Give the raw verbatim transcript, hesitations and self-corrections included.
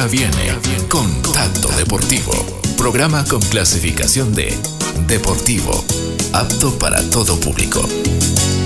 Ya viene Contacto Deportivo, programa con clasificación de Deportivo, apto para todo público.